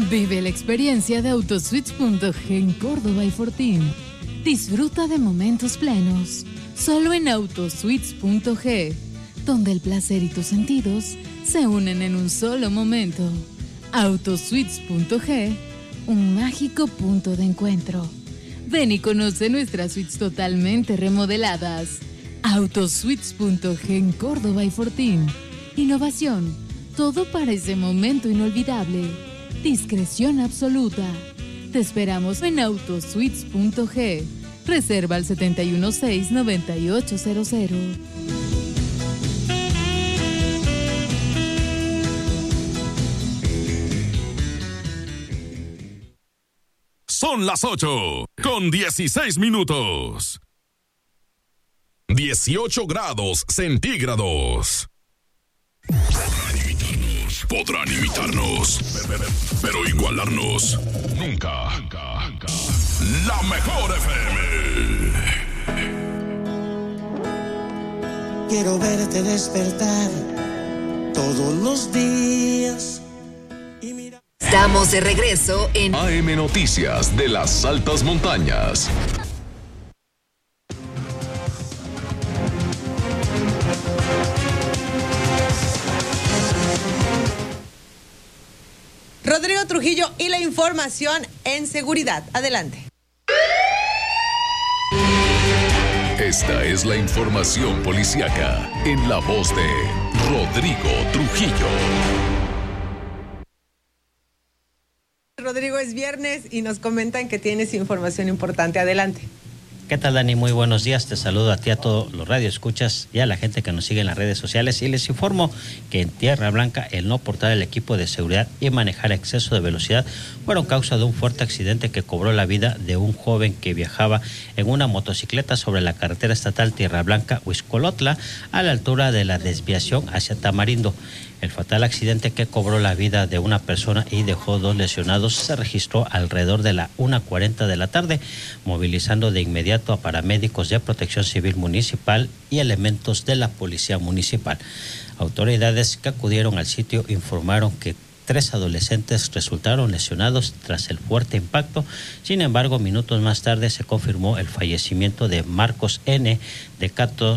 Vive la experiencia de Autosuites.g en Córdoba y Fortín. Disfruta de momentos plenos, solo en Autosuites.g, donde el placer y tus sentidos se unen en un solo momento. Autosuites.g, un mágico punto de encuentro. Ven y conoce nuestras suites totalmente remodeladas. Autosuites.g en Córdoba y Fortín. Innovación, todo para ese momento inolvidable. Discreción absoluta. Te esperamos en Autosuites.g. Reserva al 716-9800. Son las 8:16. 18 grados centígrados. Podrán imitarnos, pero igualarnos nunca. La mejor FM. Quiero verte despertar todos los días. Estamos de regreso en AM Noticias de las Altas Montañas. Rodrigo Trujillo y la información en seguridad. Adelante. Esta es la información policíaca en la voz de Rodrigo Trujillo. Rodrigo, es viernes y nos comentan que tienes información importante. Adelante. ¿Qué tal, Dani? Muy buenos días. Te saludo a ti, a todos los radioescuchas y a la gente que nos sigue en las redes sociales. Y les informo que en Tierra Blanca el no portar el equipo de seguridad y manejar a exceso de velocidad fueron causa de un fuerte accidente que cobró la vida de un joven que viajaba en una motocicleta sobre la carretera estatal Tierra Blanca-Huixcolotla a la altura de la desviación hacia Tamarindo. El fatal accidente que cobró la vida de una persona y dejó 2 lesionados se registró alrededor de la 1:40 de la tarde, movilizando de inmediato a paramédicos de Protección Civil Municipal y elementos de la Policía Municipal. Autoridades que acudieron al sitio informaron que 3 adolescentes resultaron lesionados tras el fuerte impacto. Sin embargo, minutos más tarde se confirmó el fallecimiento de Marcos N., de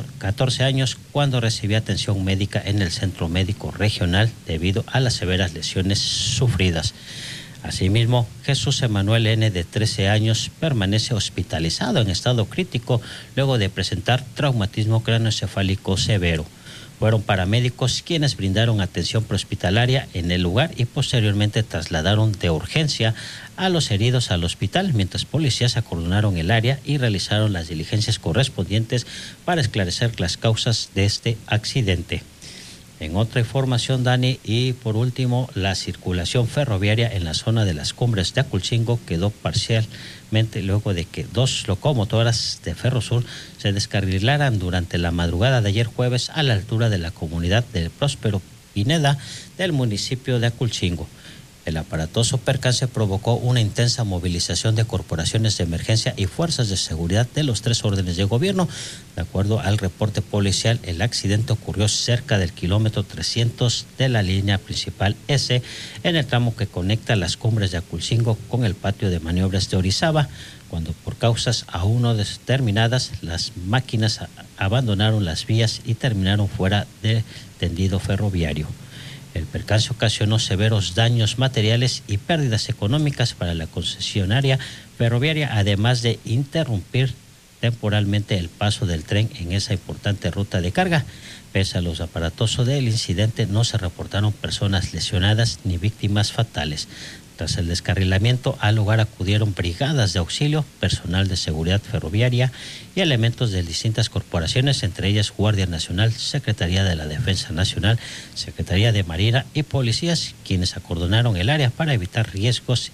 14 años, cuando recibía atención médica en el Centro Médico Regional debido a las severas lesiones sufridas. Asimismo, Jesús Emanuel N., de 13 años, permanece hospitalizado en estado crítico luego de presentar traumatismo craneoencefálico severo. Fueron paramédicos quienes brindaron atención prehospitalaria en el lugar y posteriormente trasladaron de urgencia a los heridos al hospital, mientras policías acordonaron el área y realizaron las diligencias correspondientes para esclarecer las causas de este accidente. En otra información, Dani, y por último, la circulación ferroviaria en la zona de las Cumbres de Aculcingo quedó parcialmente luego de que 2 locomotoras de Ferrosur se descarrilaran durante la madrugada de ayer jueves a la altura de la comunidad de Próspero Pineda del municipio de Aculcingo. El aparatoso percance provocó una intensa movilización de corporaciones de emergencia y fuerzas de seguridad de los 3 órdenes de gobierno. De acuerdo al reporte policial, el accidente ocurrió cerca del kilómetro 300 de la línea principal S, en el tramo que conecta las Cumbres de Aculcingo con el patio de maniobras de Orizaba, cuando por causas aún no determinadas las máquinas abandonaron las vías y terminaron fuera del tendido ferroviario. El percance ocasionó severos daños materiales y pérdidas económicas para la concesionaria ferroviaria, además de interrumpir temporalmente el paso del tren en esa importante ruta de carga. Pese a los aparatosos del incidente, no se reportaron personas lesionadas ni víctimas fatales. Tras el descarrilamiento, al lugar acudieron brigadas de auxilio, personal de seguridad ferroviaria y elementos de distintas corporaciones, entre ellas Guardia Nacional, Secretaría de la Defensa Nacional, Secretaría de Marina y policías, quienes acordonaron el área para evitar riesgos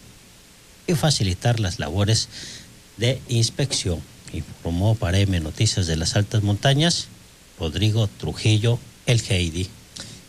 y facilitar las labores de inspección. Informó para M Noticias de las Altas Montañas, Rodrigo Trujillo, el Heidi.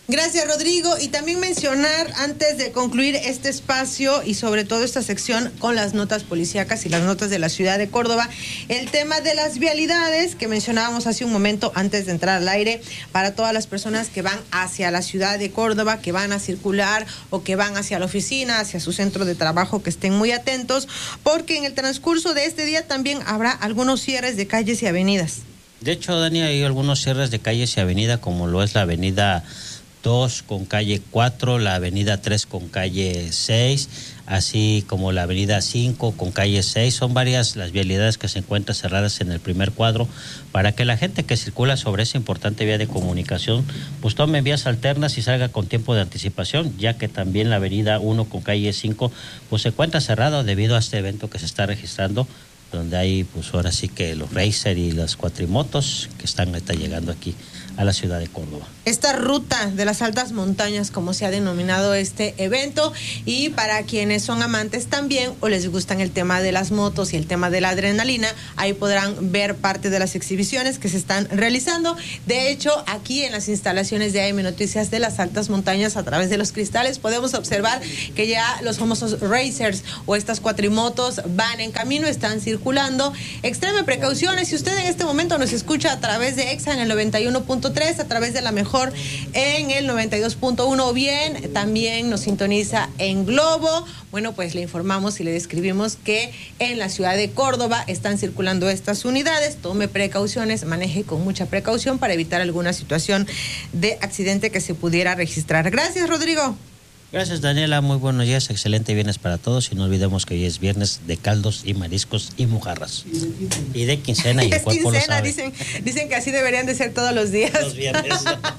Gracias, Rodrigo. Y también mencionar, antes de concluir este espacio y sobre todo esta sección con las notas policíacas y las notas de la ciudad de Córdoba, el tema de las vialidades que mencionábamos hace un momento antes de entrar al aire, para todas las personas que van hacia la ciudad de Córdoba, que van a circular o que van hacia la oficina, hacia su centro de trabajo, que estén muy atentos, porque en el transcurso de este día también habrá algunos cierres de calles y avenidas. De hecho, Dani, hay algunos cierres de calles y avenida, como lo es la avenida 2 con calle 4, la avenida 3 con calle 6, así como la avenida 5 con calle 6. Son varias las vialidades que se encuentran cerradas en el primer cuadro para que la gente que circula sobre esa importante vía de comunicación pues tome vías alternas y salga con tiempo de anticipación, ya que también la avenida 1 con calle 5 pues se encuentra cerrada debido a este evento que se está registrando, donde hay pues ahora sí que los racer y las cuatrimotos que están llegando aquí a la ciudad de Córdoba. Esta ruta de las altas montañas, como se ha denominado este evento, y para quienes son amantes también o les gustan el tema de las motos y el tema de la adrenalina, ahí podrán ver parte de las exhibiciones que se están realizando. De hecho, aquí en las instalaciones de AM Noticias de las altas montañas, a través de los cristales, podemos observar que ya los famosos racers o estas cuatrimotos van en camino, están circulando. Extreme precauciones. Si usted en este momento nos escucha a través de EXA en el 91.3, a través de La Mejor en el 92.1, o bien también nos sintoniza en Globo, bueno, pues le informamos y le describimos que en la ciudad de Córdoba están circulando estas unidades. Tome precauciones, maneje con mucha precaución para evitar alguna situación de accidente que se pudiera registrar. Gracias, Rodrigo. Gracias, Daniela, muy buenos días, excelente viernes para todos, y no olvidemos que hoy es viernes de caldos y mariscos y mojarras. Y de quincena, y el cuerpo lo sabe. Dicen que así deberían de ser todos los días. Los viernes.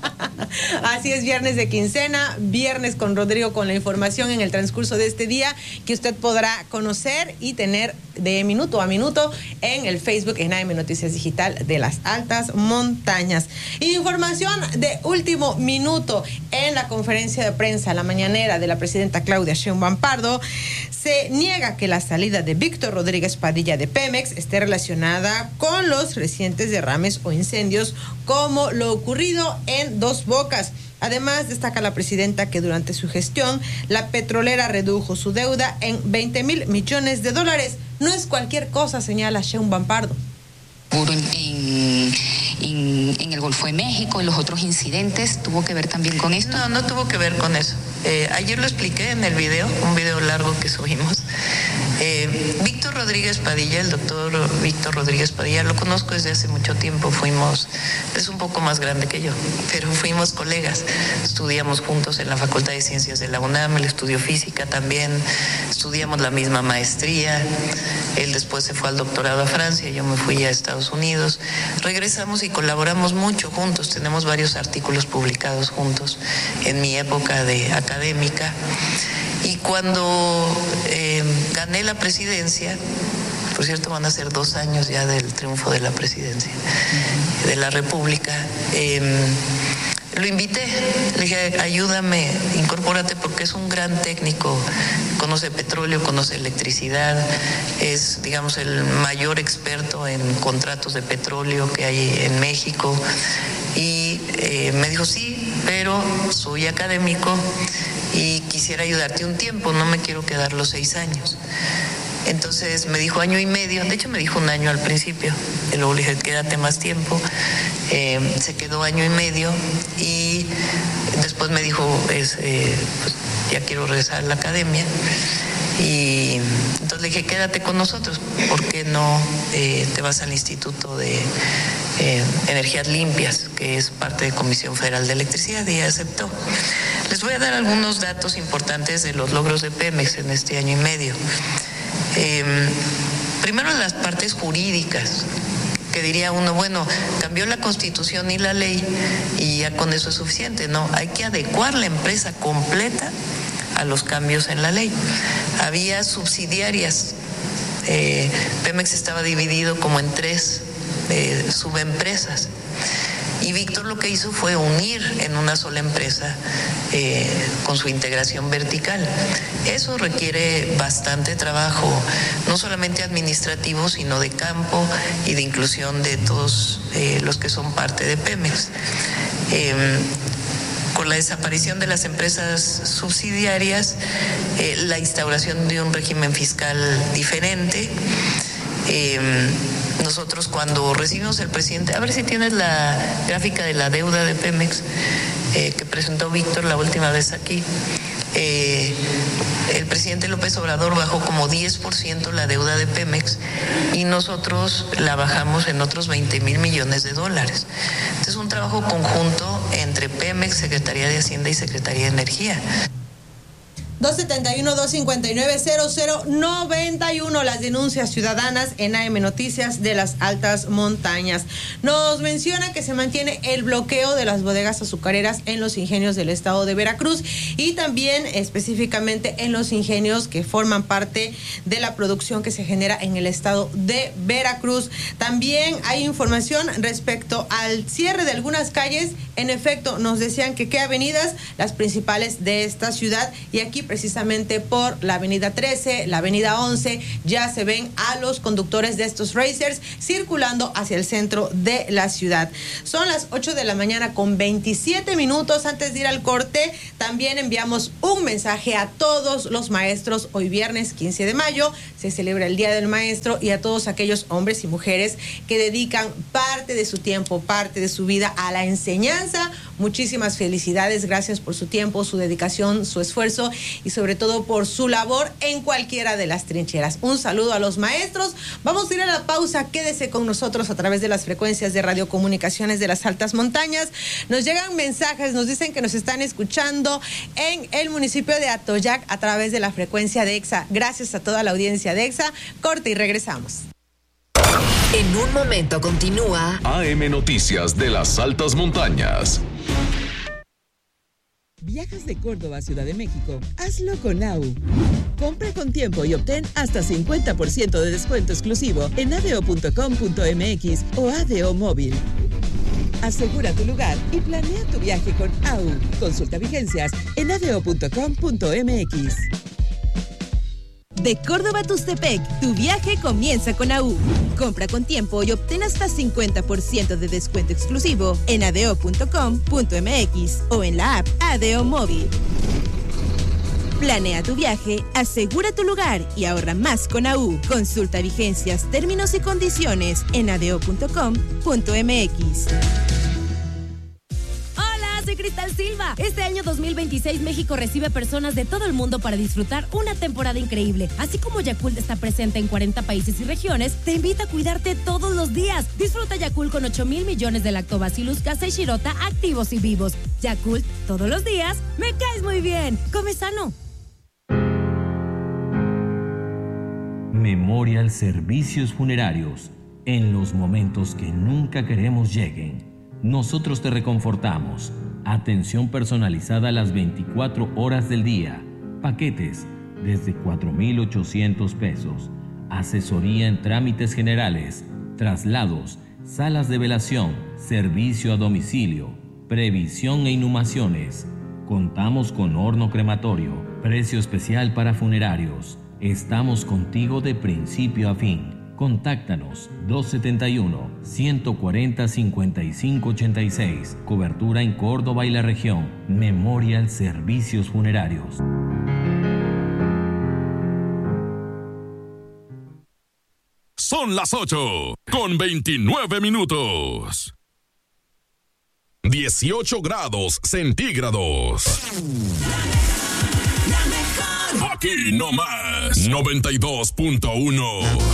Así es, viernes de quincena, viernes con Rodrigo, con la información en el transcurso de este día que usted podrá conocer y tener de minuto a minuto en el Facebook en AM Noticias Digital de las Altas Montañas. Información de último minuto en la conferencia de prensa la mañanera de la presidenta Claudia Sheinbaum Pardo. Se niega que la salida de Víctor Rodríguez Padilla de Pemex esté relacionada con los recientes derrames o incendios como lo ocurrido en Dos Bocas. Además, destaca la presidenta que durante su gestión la petrolera redujo su deuda en $20,000 millones. No es cualquier cosa, señala Sheinbaum Pardo. En el Golfo de México, en los otros incidentes, ¿tuvo que ver también con esto? No tuvo que ver con eso. Ayer lo expliqué en el video, un video largo que subimos. Víctor Rodríguez Padilla, el doctor Víctor Rodríguez Padilla, lo conozco desde hace mucho tiempo, es un poco más grande que yo, pero fuimos colegas, estudiamos juntos en la Facultad de Ciencias de la UNAM, él estudió física también, estudiamos la misma maestría, él después se fue al doctorado a Francia, yo me fui a Estados Unidos, regresamos y colaboramos mucho juntos, tenemos varios artículos publicados juntos en mi época de académica. Y cuando gané la presidencia, por cierto van a ser 2 años ya del triunfo de la presidencia de la República, lo invité, le dije, ayúdame, incorpórate, porque es un gran técnico, conoce petróleo, conoce electricidad, es, digamos, el mayor experto en contratos de petróleo que hay en México. Y me dijo, sí, pero soy académico y quisiera ayudarte un tiempo, no me quiero quedar los 6 años. Entonces me dijo 1 año y medio, de hecho me dijo 1 año al principio, y luego le dije, quédate más tiempo, se quedó 1 año y medio, y después me dijo, pues ya quiero regresar a la academia, y entonces le dije, quédate con nosotros, ¿por qué no te vas al Instituto de Energías Limpias, que es parte de Comisión Federal de Electricidad? Y aceptó. Les voy a dar algunos datos importantes de los logros de Pemex en este 1 año y medio. Primero, las partes jurídicas, que diría uno, bueno, cambió la Constitución y la ley y ya con eso es suficiente. No, hay que adecuar la empresa completa a los cambios en la ley. Había subsidiarias. Pemex estaba dividido como en 3 subempresas. Y Víctor lo que hizo fue unir en una sola empresa con su integración vertical. Eso requiere bastante trabajo, no solamente administrativo, sino de campo y de inclusión de todos los que son parte de Pemex. con la desaparición de las empresas subsidiarias, la instauración de un régimen fiscal diferente. Nosotros cuando recibimos el presidente, a ver si tienes la gráfica de la deuda de Pemex que presentó Víctor la última vez aquí. El presidente López Obrador bajó como 10% la deuda de Pemex y nosotros la bajamos en otros 20,000 millones de dólares. Este es un trabajo conjunto entre Pemex, Secretaría de Hacienda y Secretaría de Energía. 271-259-0091, las denuncias ciudadanas en AM Noticias de las Altas Montañas. Nos menciona que se mantiene el bloqueo de las bodegas azucareras en los ingenios del estado de Veracruz y también específicamente en los ingenios que forman parte de la producción que se genera en el estado de Veracruz. También hay información respecto al cierre de algunas calles. En efecto, nos decían que qué avenidas, las principales de esta ciudad, y aquí precisamente por la avenida 13, la avenida 11, ya se ven a los conductores de estos racers circulando hacia el centro de la ciudad. Son las 8 de la mañana con 27 minutos. Antes de ir al corte, también enviamos un mensaje a todos los maestros. Hoy viernes 15 de mayo se celebra el Día del Maestro, y a todos aquellos hombres y mujeres que dedican parte de su tiempo, parte de su vida a la enseñanza. Muchísimas felicidades, gracias por su tiempo, su dedicación, su esfuerzo y sobre todo por su labor en cualquiera de las trincheras. Un saludo a los maestros. Vamos a ir a la pausa. Quédese con nosotros a través de las frecuencias de radiocomunicaciones de las Altas Montañas. Nos llegan mensajes, nos dicen que nos están escuchando en el municipio de Atoyac a través de la frecuencia de EXA. Gracias a toda la audiencia de EXA. Corte y regresamos. En un momento continúa AM Noticias de las Altas Montañas. ¿Viajas de Córdoba a Ciudad de México? Hazlo con AU. Compra con tiempo y obtén hasta 50% de descuento exclusivo en adeo.com.mx o ADO Móvil. Asegura tu lugar y planea tu viaje con AU. Consulta vigencias en adeo.com.mx. De Córdoba a Tustepec, tu viaje comienza con AU. Compra con tiempo y obtén hasta 50% de descuento exclusivo en adeo.com.mx o en la app ADO Móvil. Planea tu viaje, asegura tu lugar y ahorra más con AU. Consulta vigencias, términos y condiciones en adeo.com.mx. Soy Cristal Silva. Este año 2026 México recibe personas de todo el mundo para disfrutar una temporada increíble. Así como Yakult está presente en 40 países y regiones, te invita a cuidarte todos los días. Disfruta Yakult con 8,000 millones de Lactobacillus casei shirota activos y vivos. Yakult, todos los días, me caes muy bien. Come sano. Memorial Servicios Funerarios. En los momentos que nunca queremos lleguen, nosotros te reconfortamos. Atención personalizada a las 24 horas del día. Paquetes desde 4,800 pesos. Asesoría en trámites generales, traslados, salas de velación, servicio a domicilio, previsión e inhumaciones. Contamos con horno crematorio, precio especial para funerarios. Estamos contigo de principio a fin. Contáctanos 271-140-5586. Cobertura en Córdoba y la región. Memorial Servicios Funerarios. Son las 8:29. 18 grados centígrados. Aquí nomás 92.1